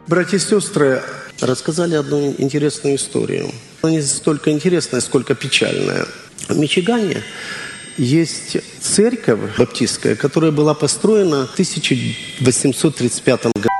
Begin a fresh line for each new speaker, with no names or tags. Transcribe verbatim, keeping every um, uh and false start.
Братья и сестры рассказали одну интересную историю. Она не столько интересная, сколько печальная. В Мичигане есть церковь баптистская, которая была построена в тысяча восемьсот тридцать пятом году.